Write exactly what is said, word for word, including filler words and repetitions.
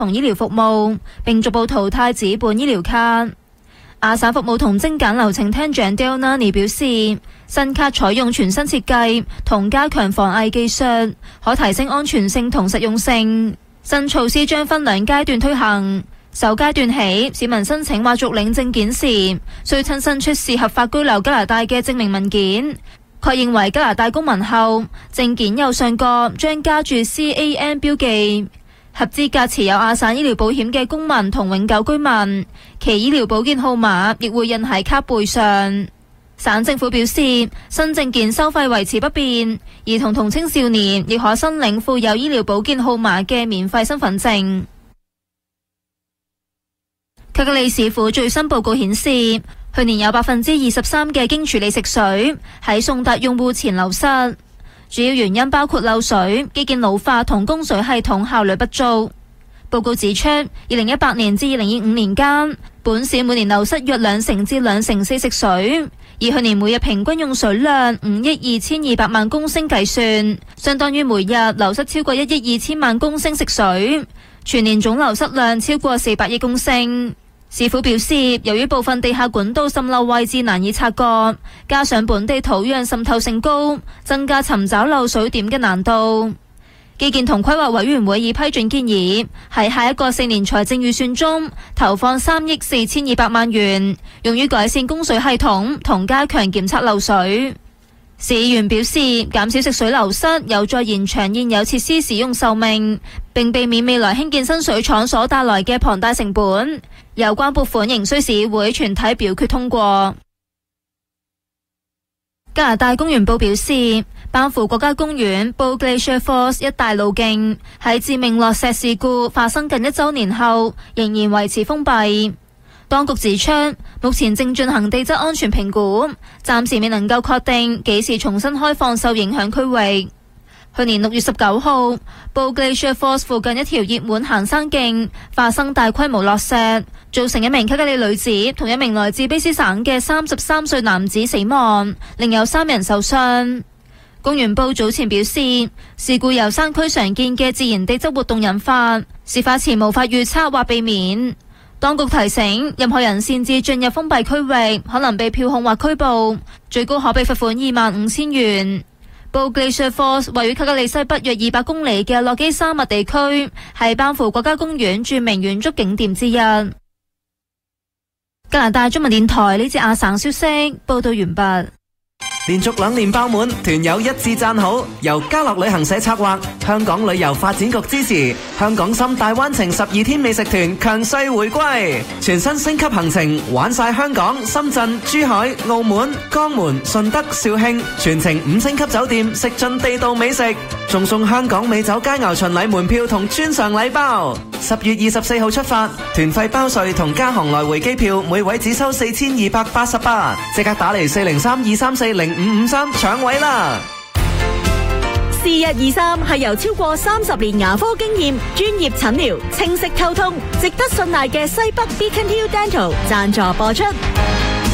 同醫療服務，並逐步淘汰紙本醫療卡。亞省服務同精簡流程廳長 Dale Nani 表示，新卡採用全新設計同加強防偽技術，可提升安全性同實用性。新措施將分兩階段推行。首階段起，市民申請或續領證件時，需親身出示合法居留加拿大嘅證明文件。確認為加拿大公民後，證件右上角將加注 C A N 標記。合資格持有亞省醫療保險嘅公民同永久居民，其醫療保健號碼亦會印喺卡背上。省政府表示，新證件收費維持不變，兒童同青少年亦可申領附有醫療保健號碼嘅免費身份證。卡加利市府最新報告顯示，去年有百分之二十三嘅經處理食水喺送達用戶前流失，主要原因包括漏水、基建老化同供水系統效率不足。報告指出，二零一八年至二零二五年間，本市每年流失約兩成至兩成四食水，以去年每日平均用水量五億二千二百萬公升計算，相當於每日流失超過一億二千萬公升食水，全年總流失量超過四百億公升。市府表示，由於部分地下管道滲漏位置難以察覺，加上本地土壤滲透性高，增加尋找漏水點嘅難度。基建同規劃委員會已批准建議，喺下一個四年財政預算中投放三億四千二百萬元，用於改善供水系統同加強檢測漏水。市議員表示，減少食水流失有助延長現有設施使用壽命，並避免未來興建新水廠所帶來嘅龐大成本。有關撥款仍需市議會全體表決通過。加拿大公園部表示，班夫國家公園 Bow Glacier Falls 一帶路徑喺致命落石事故發生近一週年後，仍然維持封閉。當局指出，目前正進行地質安全評估，暫時未能夠確定幾時重新開放受影響區域。去年六月十九號，Bow Glacier Falls 附近一條熱門行山徑發生大規模落石，造成一名卡加利女子同一名來自卑斯省嘅三十三歲男子死亡，另有三人受傷。公園部早前表示，事故由山區常見嘅自然地質活動引發，事發前無法預測或避免。當局提醒，任何人擅自進入封閉區域，可能被票控或拘捕，最高可被罰款二萬五千元。Bow Glacier Falls 位於卡加利西北約二百公里嘅落基沙漠地區，係班夫國家公園著名遠足景點之一。加拿大中文電台呢節亞省消息報道完畢。 連續兩年爆滿，團友一致讚好。由家樂旅行社策劃，香港旅遊發展局支持，香港深大灣情十二天美食團強勢回歸，全新升級行程，玩晒香港、深圳、珠海、澳門、江門、順德、肇慶，全程五星級酒店，食盡地道美食，仲送香港美酒佳餚巡禮門票同專上禮包。十月二十四號出發，團費包稅同加航來回機票，每位只收四千二百八十八，即刻打嚟四零三二三四零五五三搶位啦！ 是日二三係由超過三十年牙科經驗、專業診療、清晰溝通、值得信賴嘅西北 Beacon Hill Dental 贊助播出。